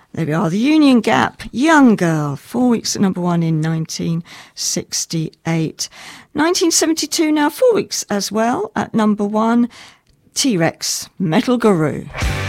There we are, the Union Gap, Young Girl, 4 weeks at number 1 in 1968. 1972 now, 4 weeks as well at number 1, T-Rex, Metal Guru.